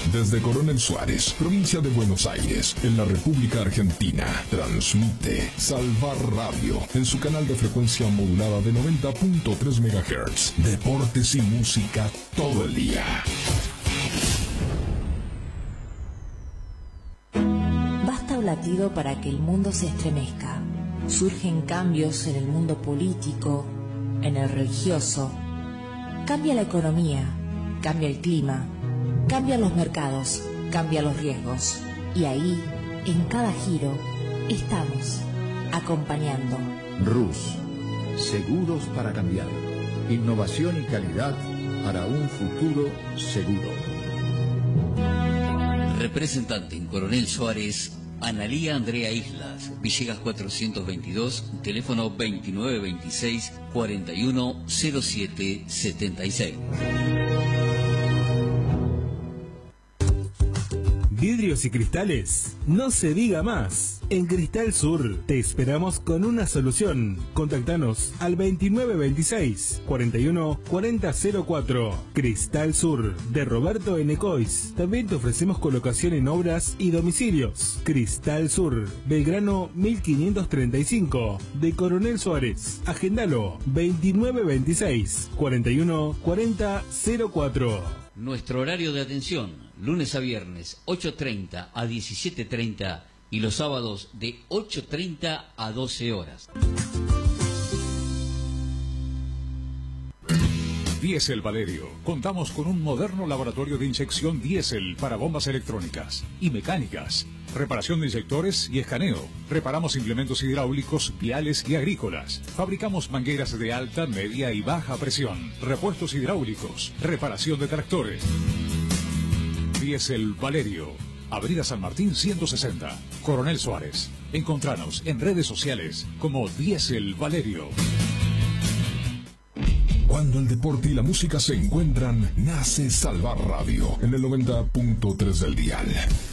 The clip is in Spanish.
Desde Coronel Suárez, provincia de Buenos Aires, en la República Argentina, transmite Salvar Radio en su canal de frecuencia modulada de 90.3 MHz. Deportes y música todo el día. Basta un latido para que el mundo se estremezca. Surgen cambios en el mundo político, en el religioso. Cambia la economía, cambia el clima, cambian los mercados, cambian los riesgos. Y ahí, en cada giro, estamos acompañando. RUS, seguros para cambiar. Innovación y calidad para un futuro seguro. Representante en Coronel Suárez, Analía Andrea Islas, Villegas 422, teléfono 2926-410776. Vidrios y cristales, no se diga más. En Cristal Sur te esperamos con una solución. Contactanos al 2926 41 4004. Cristal Sur de Roberto N. Cois. También te ofrecemos colocación en obras y domicilios. Cristal Sur, Belgrano 1535 de Coronel Suárez. Agendalo 2926 41 4004. Nuestro horario de atención, lunes a viernes, 8:30 a 17:30 y los sábados de 8:30 a 12 horas. Diesel Valerio. Contamos con un moderno laboratorio de inyección diésel para bombas electrónicas y mecánicas. Reparación de inyectores y escaneo. Reparamos implementos hidráulicos, viales y agrícolas. Fabricamos mangueras de alta, media y baja presión. Repuestos hidráulicos. Reparación de tractores. Diesel Valerio. Avenida San Martín 160. Coronel Suárez. Encontranos en redes sociales como Diesel Valerio. Cuando el deporte y la música se encuentran, nace Salvar Radio en el 90.3 del dial.